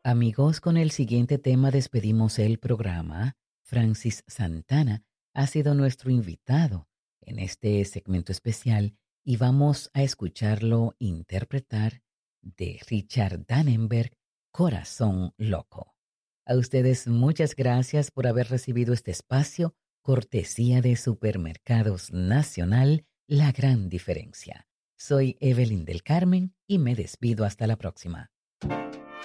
Amigos, con el siguiente tema despedimos el programa. Francis Santana ha sido nuestro invitado en este segmento especial y vamos a escucharlo interpretar de Richard Dannenberg, Corazón Loco. A ustedes muchas gracias por haber recibido este espacio, cortesía de Supermercados Nacional, La Gran Diferencia. Soy Evelyn del Carmen y me despido hasta la próxima.